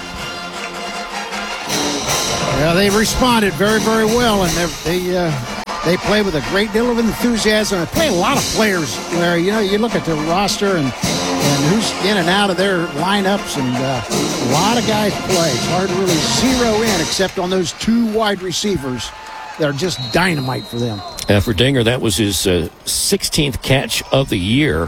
Yeah, they responded very, very well, and they uh, they play with a great deal of enthusiasm. They play a lot of players, Larry. You know, you look at the roster and, and who's in and out of their lineups, and uh, a lot of guys play. It's hard to really zero in, except on those two wide receivers. They're just dynamite for them. Uh, for Dinger, that was his uh, sixteenth catch of the year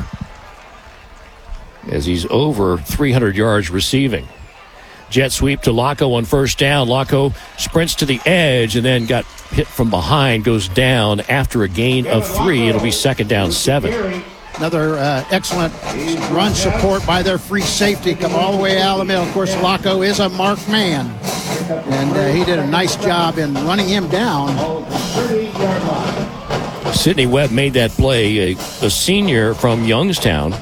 as he's over three hundred yards receiving. Jet sweep to Laco on first down. Laco sprints to the edge and then got hit from behind, goes down after a gain of three. It'll be second down seven. Another uh, excellent run support by their free safety. Come all the way out of the middle. Of course, Laco is a marked man, and uh, he did a nice job in running him down. Sidney Webb made that play, a, a senior from Youngstown.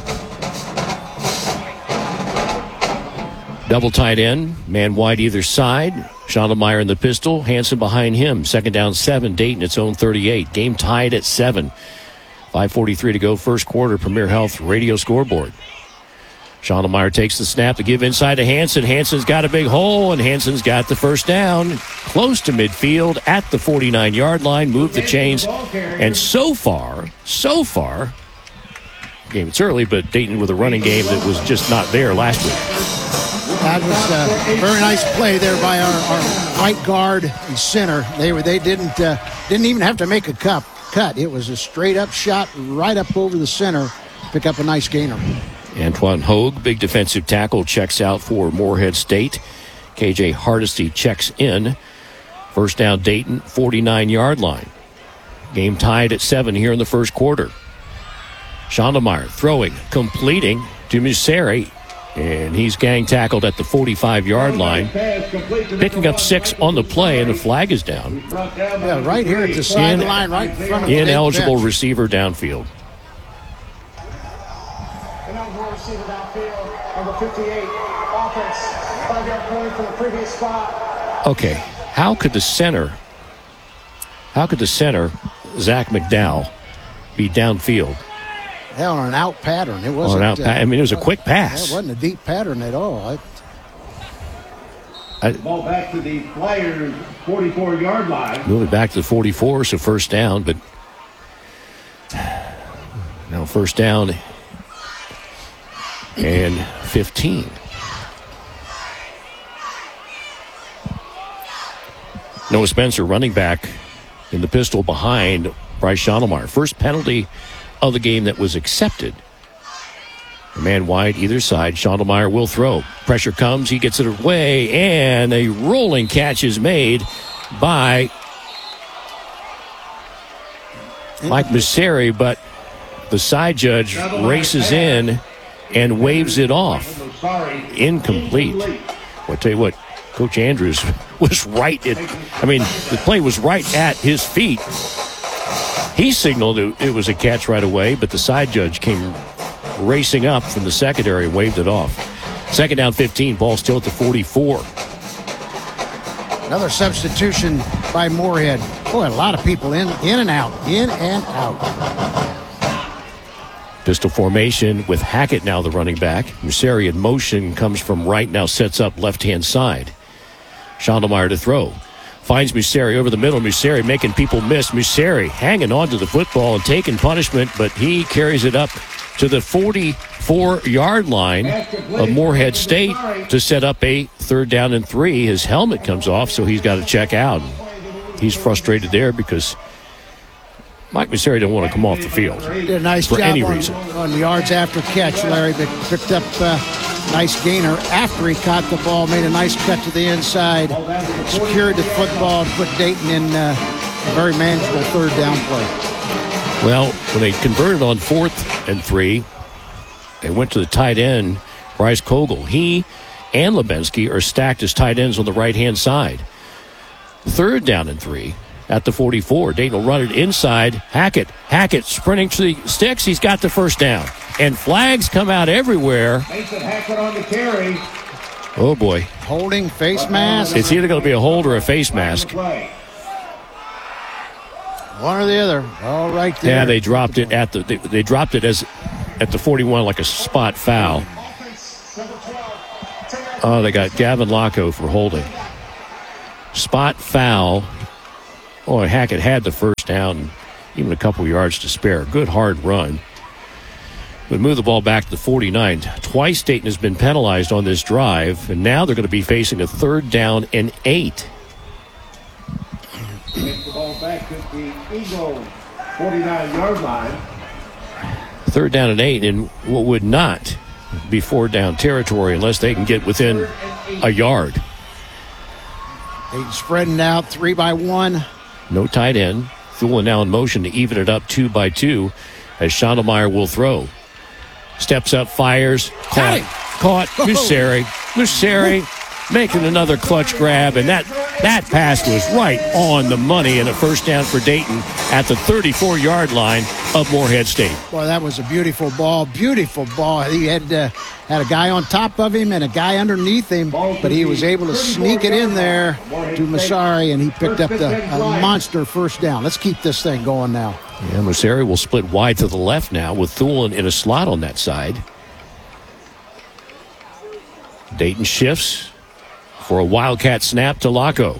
Double tight end, man wide either side. Schondelmeyer in the pistol, Hansen behind him. Second down seven, Dayton its own thirty-eight. Game tied at seven. five forty-three to go, first quarter. Premier Health radio scoreboard. Schondelmeyer takes the snap to give inside to Hansen. Hansen's got a big hole, and Hansen's got the first down. Close to midfield at the forty-nine-yard line. Move the chains. And so far, so far, game it's early, but Dayton with a running game that was just not there last week. That was a very nice play there by our, our right guard and center. They were they didn't uh, didn't even have to make a cup cut. It was a straight up shot right up over the center. Pick up a nice gainer. Antoine Hogue, big defensive tackle, checks out for Morehead State. K J Hardesty checks in. First down Dayton, forty-nine-yard line. Game tied at seven here in the first quarter. Schondelmeyer throwing, completing to Museri. And he's gang tackled at the forty-five-yard line. Picking up six on the play, and the flag is down. Yeah, right here at the sideline, right in front of the ineligible bench. receiver downfield. Ineligible receiver downfield, number fifty-eight, offense, five-yard point from the previous spot. Okay, how could the center, how could the center, Zach McDowell, be downfield? Hell, on an out pattern. It wasn't. On an out pa- I mean, it was a quick pass. It wasn't a deep pattern at all. I, I, Ball back to the Flyers' forty-four-yard line. Moving back to the forty-four, so first down, but now first down and fifteen. Noah Spencer running back in the pistol behind Bryce Schondelmeyer. First penalty of the game that was accepted. A man wide either side. Schondelmeyer will throw. Pressure comes. He gets it away, and a rolling catch is made by Mike Museri, but the side judge races in and waves it off. Incomplete. Well, I tell you what, Coach Andrews was right at, I mean, the play was right at his feet. He signaled it was a catch right away, but the side judge came racing up from the secondary and waved it off. Second down fifteen, ball still at the forty-four. Another substitution by Moorhead. Boy, a lot of people in, in and out, in and out. Pistol formation with Hackett now the running back. Museri in motion, comes from right, now sets up left-hand side. Schondelmeyer to throw. finds Museri over the middle. Museri making people miss. Museri hanging on to the football and taking punishment, but he carries it up to the forty-four-yard line of Morehead State to set up a third down and three. His helmet comes off, so he's got to check out. He's frustrated there because Mike Museri don't want to come off the field Did a nice for job any on, reason. on yards after catch, Larry, but picked up a nice gainer after he caught the ball, made a nice cut to the inside, secured the football, and put Dayton in uh, a very manageable third down play. Well, when they converted on fourth and three, they went to the tight end, Bryce Kogel. He and Lebensky are stacked as tight ends on the right-hand side. Third down and three at the forty-four. Dayton will run it inside. Hackett. Hackett sprinting to the sticks. He's got the first down. And flags come out everywhere. Mason Hackett on the carry. Oh, boy. Holding, face mask. It's either going to be a hold or a face mask. One or the other. All right there. Yeah, they dropped it at the they, they dropped it as at the forty-one like a spot foul. Oh, they got Gavin Locko for holding. Spot foul. Oh, Hackett had the first down, even a couple yards to spare. Good hard run. But move the ball back to the forty-nine. Twice Dayton has been penalized on this drive, and now they're going to be facing a third down and eight. Takes the ball back to the Eagle forty-nine-yard line. Third down and eight in what would not be four down territory unless they can get within a yard. They spreading out three by one. No tight end. Thulin now in motion to even it up two by two as Schondelmeyer will throw. Steps up, fires. Caught. Caught. Museri. Museri making another clutch grab, and that, that pass was right on the money and a first down for Dayton at the thirty-four-yard line of Morehead State. Boy, that was a beautiful ball. Beautiful ball. He had uh, had a guy on top of him and a guy underneath him, but he was able to sneak it in there to Museri, and he picked up the uh, monster first down. Let's keep this thing going now. Yeah, Museri will split wide to the left now with Thulin in a slot on that side. Dayton shifts for a Wildcat snap to Locko.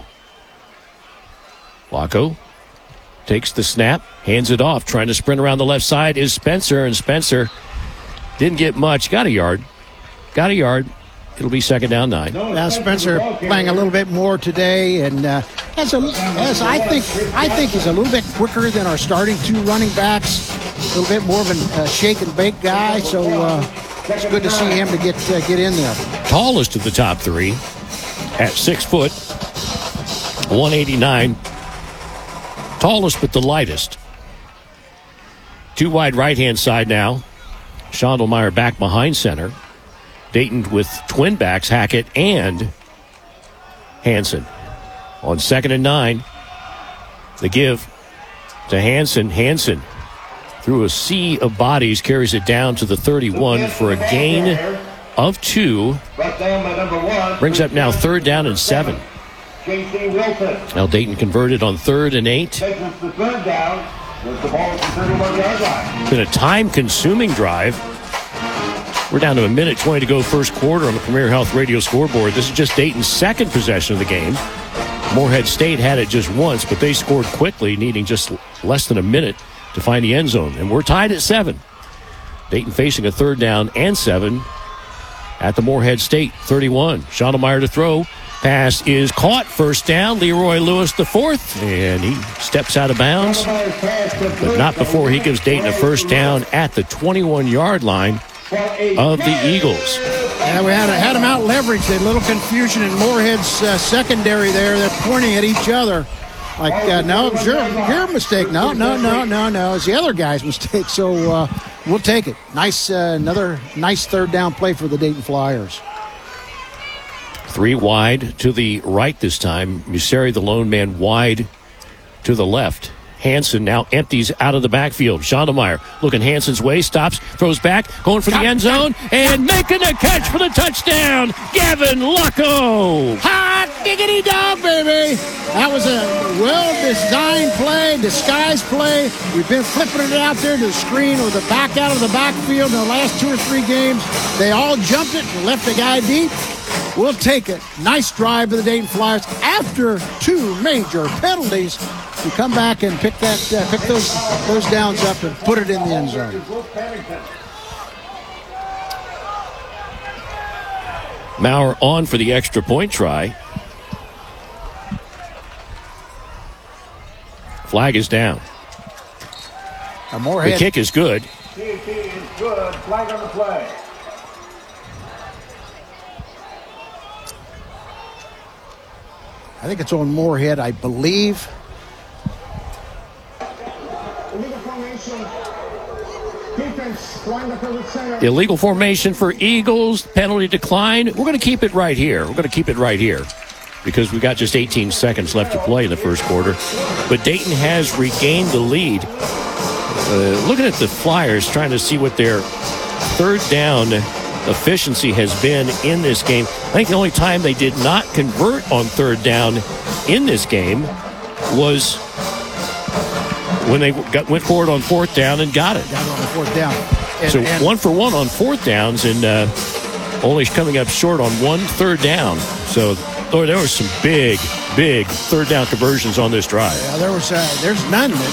Locko takes the snap, hands it off. Trying to sprint around the left side is Spencer, and Spencer didn't get much. Got a yard. Got a yard. It'll be second down nine. Now Spencer playing a little bit more today, and uh, as a, as I think I think he's a little bit quicker than our starting two running backs. A little bit more of a uh, shake and bake guy, so uh, it's good to see him to get uh, get in there. Tallest of the top three at six foot, one eighty-nine. Tallest but the lightest. Two wide right-hand side now. Schondelmeyer back behind center. Dayton with twin backs, Hackett and Hansen. On second and nine, the give to Hansen. Hansen, through a sea of bodies, carries it down to the thirty-one for a gain of two. Brings up now third down and seven. Now Dayton converted on third and eight. It's been a time-consuming drive. We're down to a minute twenty to go first quarter on the Premier Health Radio scoreboard. This is just Dayton's second possession of the game. Morehead State had it just once, but they scored quickly, needing just less than a minute to find the end zone. And we're tied at seven. Dayton facing a third down and seven at the Morehead State thirty-one. Schondelmeyer to throw. Pass is caught. First down. Leroy Lewis the fourth. And he steps out of bounds. But not before he gives Dayton a first down at the twenty-one-yard line of the Eagles. Yeah, we had, had them out leveraged. A little confusion in Moorhead's uh, secondary there. They're pointing at each other. Like, uh, no, it's your, your mistake. No, no, no, no, no. It's the other guy's mistake. So uh, we'll take it. Nice, uh, another nice third down play for the Dayton Flyers. Three wide to the right this time. Museri, the lone man, wide to the left. Hansen now empties out of the backfield. Schondelmeyer looking Hansen's way, stops, throws back, going for the end zone, and making a catch for the touchdown, Gavin Locko. Hot diggity dog, baby. That was a well-designed play, disguised play. We've been flipping it out there to the screen or the back out of the backfield in the last two or three games. They all jumped it and left the guy deep. We'll take it. Nice drive of the Dayton Flyers after two major penalties. You come back and pick that, uh, pick those those downs up and put it in the end zone. Maurer on for the extra point try. Flag is down. The kick is good. T T is good. Flag on the play. I think it's on Moorhead, I believe. Illegal formation. Defense. Linebacker with center. Illegal formation for Eagles. Penalty decline. We're going to keep it right here. We're going to keep it right here because we've got just eighteen seconds left to play in the first quarter. But Dayton has regained the lead. Uh, looking at the Flyers, trying to see what their third down efficiency has been in this game. I think the only time they did not convert on third down in this game was when they got, went forward on fourth down and got it. Got it on the fourth down. And, so and one for one on fourth downs and uh, only coming up short on one third down. So oh, there were some big, big third down conversions on this drive. Yeah, there was uh, there's none that